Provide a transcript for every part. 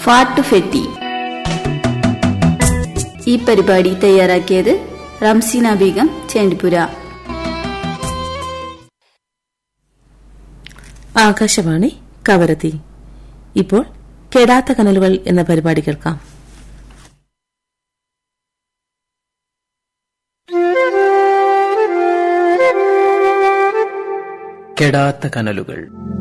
ഫാട്ടുഫെറ്റി. ഈ പരിപാടി തയ്യാറാക്കിയത് റംസീന ബീഗം, ചേണ്ടിപ്പുര. ആകാശവാണി കവരത്തി. ഇപ്പോൾ കെടാത്ത കനലുകൾ എന്ന പരിപാടി കേൾക്കാം. കെടാത്ത കനലുകൾ.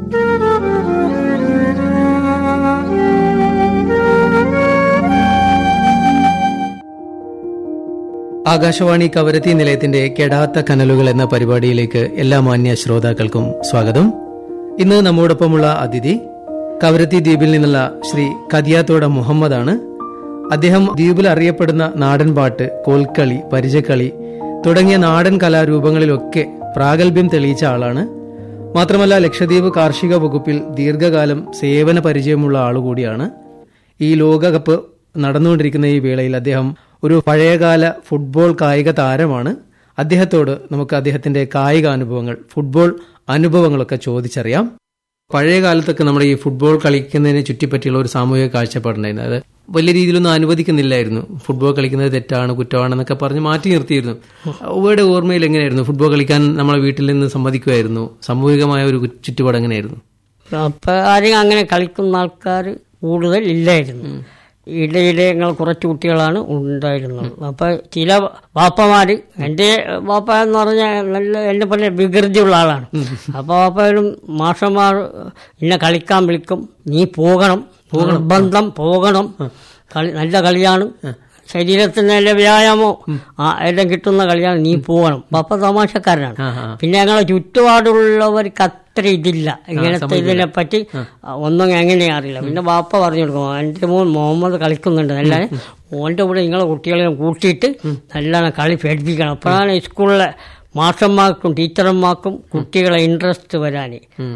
ആകാശവാണി കവരത്തി നിലയത്തിന്റെ കെടാത്ത കനലുകൾ എന്ന പരിപാടിയിലേക്ക് എല്ലാ മാന്യ ശ്രോതാക്കൾക്കും സ്വാഗതം. ഇന്ന് നമ്മോടൊപ്പമുള്ള അതിഥി കവരത്തി ദ്വീപിൽ നിന്നുള്ള ശ്രീ കദിയാത്തോട മുഹമ്മദാണ്. അദ്ദേഹം ദ്വീപിൽ അറിയപ്പെടുന്ന നാടൻപാട്ട്, കോൽക്കളി, പരിചക്കളി തുടങ്ങിയ നാടൻ കലാരൂപങ്ങളിലൊക്കെ പ്രാഗൽഭ്യം തെളിയിച്ച ആളാണ്. മാത്രമല്ല ലക്ഷദ്വീപ് കാർഷിക വകുപ്പിൽ ദീർഘകാലം സേവന പരിചയമുള്ള ആളുകൂടിയാണ്. ഈ ലോകകപ്പ് നടന്നുകൊണ്ടിരിക്കുന്ന ഈ വേളയിൽ അദ്ദേഹം ഒരു പഴയകാല ഫുട്ബോൾ കായിക താരമാണ്. അദ്ദേഹത്തോട് നമുക്ക് അദ്ദേഹത്തിന്റെ കായിക അനുഭവങ്ങൾ, ഫുട്ബോൾ അനുഭവങ്ങളൊക്കെ ചോദിച്ചറിയാം. പഴയ കാലത്തൊക്കെ നമ്മുടെ ഈ ഫുട്ബോൾ കളിക്കുന്നതിനെ ചുറ്റിപ്പറ്റിയുള്ള ഒരു സാമൂഹിക കാഴ്ചപ്പാടുണ്ടായിരുന്നു. അത് വലിയ രീതിയിലൊന്നും അനുവദിക്കുന്നില്ലായിരുന്നു. ഫുട്ബോൾ കളിക്കുന്നത് തെറ്റാണ്, കുറ്റമാണെന്നൊക്കെ പറഞ്ഞ് മാറ്റി നിർത്തിയിരുന്നു. അവയുടെ ഓർമ്മയിൽ എങ്ങനെയായിരുന്നു ഫുട്ബോൾ കളിക്കാൻ നമ്മളെ വീട്ടിൽ നിന്ന് സമ്മതിക്കുമായിരുന്നു? സാമൂഹികമായ ഒരു ചുറ്റുപാട് എങ്ങനെയായിരുന്നു? അപ്പം ആരും അങ്ങനെ കളിക്കുന്ന ആൾക്കാർ കൂടുതൽ ഇല്ലായിരുന്നു. ഇടയിലെ ഞങ്ങൾ കുറച്ച് കുട്ടികളാണ് ഉണ്ടായിരുന്നത്. അപ്പം ചില വാപ്പമാര്, എൻ്റെ വാപ്പ എന്ന് പറഞ്ഞാൽ നല്ല എന്നെ പോലെ വികൃതിയുള്ള ആളാണ്. അപ്പോൾ വാപ്പയും മാഷന്മാർ എന്നെ കളിക്കാൻ വിളിക്കും. നീ പോകണം, നിർബന്ധം പോകണം, നല്ല കളിയാണ്, ശരീരത്തിന് നല്ല വ്യായാമം എല്ലാം കിട്ടുന്ന കളിയാണ്, നീ പോകണം. വാപ്പ തമാശക്കാരനാണ്. പിന്നെ ഞങ്ങളെ ചുറ്റുപാടുള്ളവർക്ക് അത്ര ഇതില്ല, ഇങ്ങനത്തെ ഇതിനെ പറ്റി ഒന്നും എങ്ങനെയാ അറിയില്ല. പിന്നെ വാപ്പ പറഞ്ഞു കൊടുക്കും, എൻ്റെ മോൻ മുഹമ്മദ് കളിക്കുന്നുണ്ട്, നല്ല ഓൻ്റെ കൂടെ നിങ്ങളെ കുട്ടികളെ കൂട്ടിയിട്ട് നല്ലോണം കളി പഠിപ്പിക്കണം. അപ്പോഴാണ് സ്കൂളിലെ മാഷന്മാർക്കും ടീച്ചർമാർക്കും കുട്ടികളെ ഇൻട്രസ്റ്റ് വരാന്.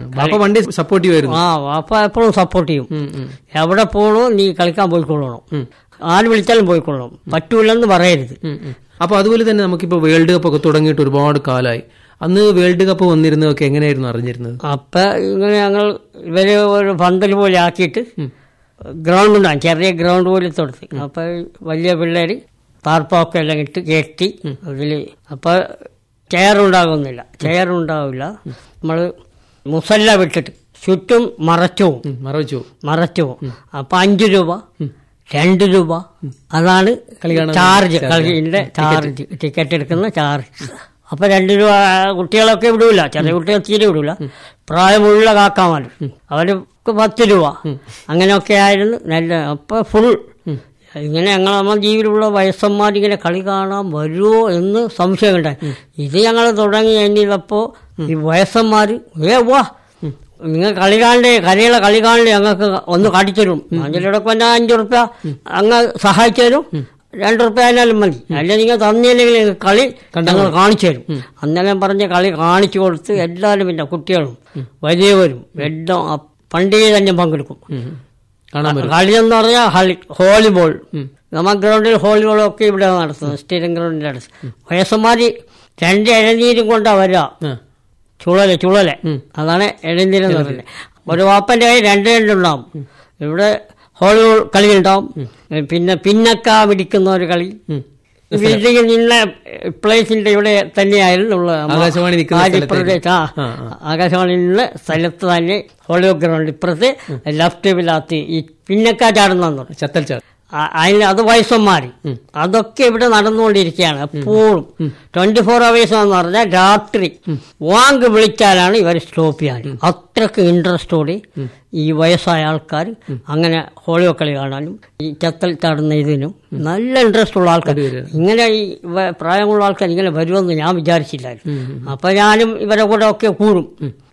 വാപ്പ എപ്പോഴും സപ്പോർട്ട് ചെയ്യും. എവിടെ പോകണോ നീ കളിക്കാൻ പോയിക്കൊള്ളണം, ആര് വിളിച്ചാലും പോയിക്കൊള്ളണം, പറ്റൂലെന്ന് പറയരുത്. അപ്പൊ അതുപോലെ തന്നെ നമുക്കിപ്പോ വേൾഡ് കപ്പ് ഒക്കെ തുടങ്ങിയിട്ട് ഒരുപാട് കാലമായി. അന്ന് വേൾഡ് കപ്പ് വന്നിരുന്നതൊക്കെ എങ്ങനെയായിരുന്നു അറിഞ്ഞിരുന്നത്? അപ്പൊ ഇങ്ങനെ ഞങ്ങൾ ഇവര് ഒരു പന്തൽ പോലെ ആക്കിയിട്ട് ഗ്രൗണ്ട് ഉണ്ടാകും, ചെറിയ ഗ്രൗണ്ട് പോലെ തൊടുത്ത്. അപ്പൊ വലിയ പിള്ളേര് താർപ്പൊക്കെ എല്ലാം ഇട്ട് കെട്ടി അതില്. അപ്പൊ ചെയറുണ്ടാകുന്നില്ല, ചെയറുണ്ടാവില്ല. നമ്മൾ മുസല്ല വിട്ടിട്ട് ചുറ്റും മറച്ചു പോകും. അപ്പൊ 5 രൂപ 2 രൂപ അതാണ് ചാർജ്, കളിന്റെ ചാർജ്, ടിക്കറ്റ് എടുക്കുന്ന ചാർജ്. അപ്പൊ 2 രൂപ കുട്ടികളൊക്കെ വിടൂല, ചെറിയ കുട്ടികൾ തീരെ വിടൂല. പ്രായമുള്ള കാക്കാമാർ അവർക്ക് 10 രൂപ അങ്ങനെയൊക്കെ ആയിരുന്നു നല്ല. അപ്പൊ ഫുൾ ഇങ്ങനെ നമ്മുടെ ജീവിതത്തിലുള്ള വയസ്സന്മാരിങ്ങനെ കളി കാണാൻ വരുമോ എന്ന് സംശയമുണ്ടായി. ഇത് ഞങ്ങൾ തുടങ്ങി കഴിഞ്ഞപ്പോൾ ഈ വയസ്സന്മാർ വാ നിങ്ങൾ കളി കാണണ്ടേ, കരയുള്ള കളി കാണണ്ടേ, ഞങ്ങൾക്ക് ഒന്ന് കാട്ടിത്തരും. അതിലൂടെയൊക്കെ പിന്നെ 5 റുപ്യ അങ്ങ് സഹായിച്ചു തരും, 2 റുപ്യ ആയാലും മതി, അല്ലെ നിങ്ങൾ തന്നില്ലെങ്കിൽ കളി ഞങ്ങൾ കാണിച്ചു തരും. അന്നേരം പറഞ്ഞ കളി കാണിച്ചു കൊടുത്ത് എല്ലാവരും, പിന്നെ കുട്ടികളും വലിയവരും എല്ലാം പണ്ടികை തന്നെ പങ്കെടുക്കും. കളി എന്ന് പറഞ്ഞാൽ വോളിബോൾ, നമ്മുടെ ഗ്രൗണ്ടിൽ വോളിബോളൊക്കെ ഇവിടെ നടത്തുന്നത്, സ്റ്റേഡിയം ഗ്രൗണ്ടിൻ്റെ അടുത്ത്. വയസ്സന്മാര് 2 ഇഴനീരും കൊണ്ടാ വരിക, ചുളല് അതാണ് ഇഴനീരെന്ന് പറയുന്നത്. ഒരു വാപ്പൻ്റെ കൈ 2 ഉണ്ടാവും. ഇവിടെ വോളിബോൾ കളി ഉണ്ടാവും, പിന്നെ പിന്നക്ക പിടിക്കുന്ന ഒരു കളി. വീട്ടിൽ നിന്ന പ്ലേസിന്റെ ഇവിടെ തന്നെയായിരുന്നു ആകാശവാണി നിന്ന സ്ഥലത്ത് തന്നെ വോളിബോൾ ഗ്രൗണ്ട്. ഇപ്പുറത്ത് ലെഫ്റ്റ് വിലാത്ത് ഈ പിന്നക്ക ചാടുന്ന അതിന് അത് വയസ്സന്മാര് അതൊക്കെ ഇവിടെ നടന്നുകൊണ്ടിരിക്കുകയാണ് എപ്പോഴും. 24 hours എന്ന് പറഞ്ഞാൽ രാത്രി വാങ്ക് വിളിച്ചാലാണ് ഇവർ സ്റ്റോപ്പ് ചെയ്യാൻ. അത്രക്ക് ഇൻട്രസ്റ്റോടെ ഈ വയസ്സായ ആൾക്കാർ അങ്ങനെ ഹോളിയോ കളി കാണാനും ഈ ചത്തൽ ചാടുന്ന ഇതിനും നല്ല ഇൻട്രസ്റ്റ് ഉള്ള ആൾക്കാർ. ഇങ്ങനെ ഈ പ്രായമുള്ള ആൾക്കാർ ഇങ്ങനെ വരുമെന്ന് ഞാൻ വിചാരിച്ചില്ലായിരുന്നു. അപ്പൊ ഞാനും ഇവരെ കൂടെ ഒക്കെ കൂടും.